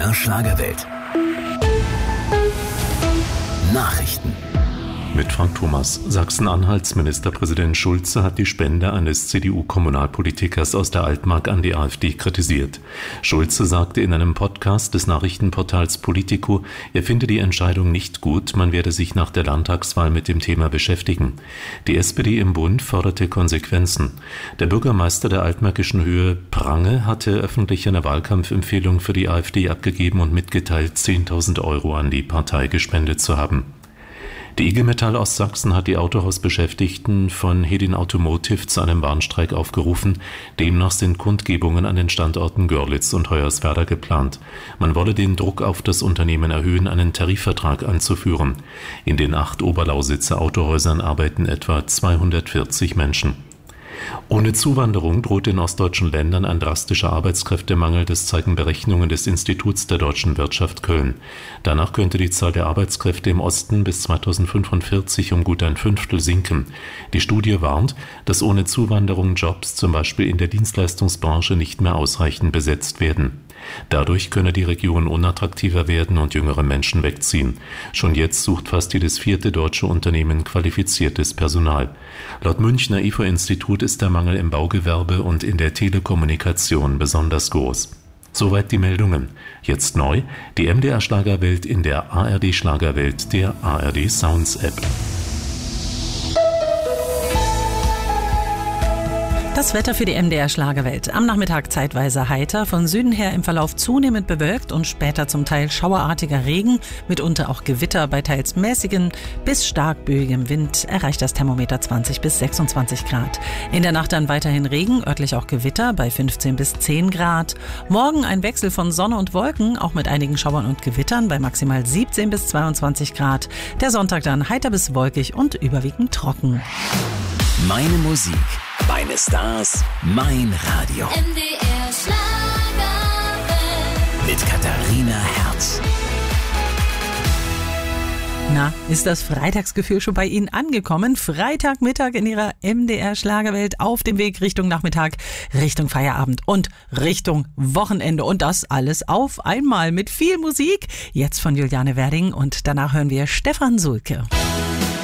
MDR Schlagerwelt. Nachrichten. Mit Frank Thomas. Sachsen-Anhalts Ministerpräsident Schulze hat die Spende eines CDU-Kommunalpolitikers aus der Altmark an die AfD kritisiert. Schulze sagte in einem Podcast des Nachrichtenportals Politico, er finde die Entscheidung nicht gut, man werde sich nach der Landtagswahl mit dem Thema beschäftigen. Die SPD im Bund forderte Konsequenzen. Der Bürgermeister der altmärkischen Höhe Prange hatte öffentlich eine Wahlkampfempfehlung für die AfD abgegeben und mitgeteilt, 10.000 € an die Partei gespendet zu haben. Die IG Metall Ostsachsen hat die Autohausbeschäftigten von Hedin Automotive zu einem Warnstreik aufgerufen. Demnach sind Kundgebungen an den Standorten Görlitz und Hoyerswerda geplant. Man wolle den Druck auf das Unternehmen erhöhen, einen Tarifvertrag anzuführen. In den 8 Oberlausitzer Autohäusern arbeiten etwa 240 Menschen. Ohne Zuwanderung droht in ostdeutschen Ländern ein drastischer Arbeitskräftemangel, das zeigen Berechnungen des Instituts der deutschen Wirtschaft Köln. Danach könnte die Zahl der Arbeitskräfte im Osten bis 2045 um gut ein Fünftel sinken. Die Studie warnt, dass ohne Zuwanderung Jobs zum Beispiel in der Dienstleistungsbranche nicht mehr ausreichend besetzt werden. Dadurch könne die Region unattraktiver werden und jüngere Menschen wegziehen. Schon jetzt sucht fast jedes 4. deutsche Unternehmen qualifiziertes Personal. Laut Münchner IFO-Institut ist der Mangel im Baugewerbe und in der Telekommunikation besonders groß. Soweit die Meldungen. Jetzt neu, die MDR Schlagerwelt in der ARD Schlagerwelt, der ARD Sounds App. Das Wetter für die MDR Schlagerwelt. Am Nachmittag zeitweise heiter, von Süden her im Verlauf zunehmend bewölkt und später zum Teil schauerartiger Regen, mitunter auch Gewitter bei teils mäßigem bis stark böigem Wind erreicht das Thermometer 20 bis 26 Grad. In der Nacht dann weiterhin Regen, örtlich auch Gewitter bei 15 bis 10 Grad. Morgen ein Wechsel von Sonne und Wolken, auch mit einigen Schauern und Gewittern bei maximal 17 bis 22 Grad. Der Sonntag dann heiter bis wolkig und überwiegend trocken. Meine Musik, meine Stars, mein Radio. MDR Schlagerwelt. Mit Katharina Herz. Na, ist das Freitagsgefühl schon bei Ihnen angekommen? Freitagmittag in Ihrer MDR Schlagerwelt auf dem Weg Richtung Nachmittag, Richtung Feierabend und Richtung Wochenende. Und das alles auf einmal mit viel Musik. Jetzt von Juliane Werding und danach hören wir Stefan Sulke.